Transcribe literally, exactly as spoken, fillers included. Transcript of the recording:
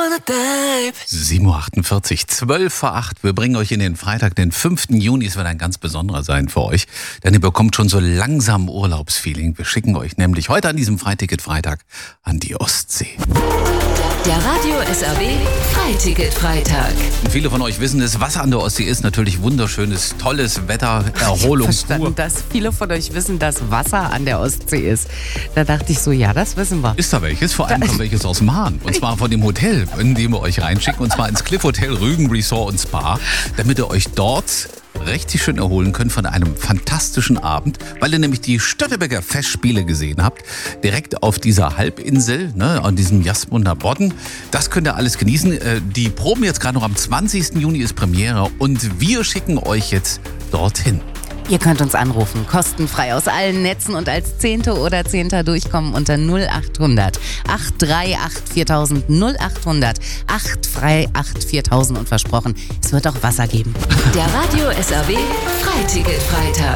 sieben Uhr achtundvierzig, zwölf vor acht. Wir bringen euch in den Freitag, den fünften Juni. Es wird ein ganz besonderer sein für euch, denn ihr bekommt schon so langsam Urlaubsfeeling. Wir schicken euch nämlich heute an diesem Freiticket-Freitag an die Ostsee. Der Radio S R W Freiticket-Freitag. Und viele von euch wissen es, Wasser an der Ostsee ist natürlich wunderschönes, tolles Wetter, Erholung Ich habe verstanden, dass viele von euch wissen, dass Wasser an der Ostsee ist. Da dachte ich so, ja, das wissen wir. Ist da welches? Vor allem kommt welches aus dem Hahn. Und zwar von dem Hotel, in dem wir euch reinschicken. Und zwar ins Cliff Hotel Rügen Resort und Spa, damit ihr euch dort richtig schön erholen könnt von einem fantastischen Abend, weil ihr nämlich die Störtebeker Festspiele gesehen habt, direkt auf dieser Halbinsel, ne, an diesem Jasmunder Bodden. Das könnt ihr alles genießen. Die proben jetzt gerade noch am zwanzigsten Juni ist Premiere und wir schicken euch jetzt dorthin. Ihr könnt uns anrufen, kostenfrei aus allen Netzen und als Zehnte oder Zehnter durchkommen unter null acht hundert acht drei acht viertausend null acht hundert acht drei acht viertausend und versprochen, es wird auch Wasser geben. Der Radio S R W Freiticket-Freitag.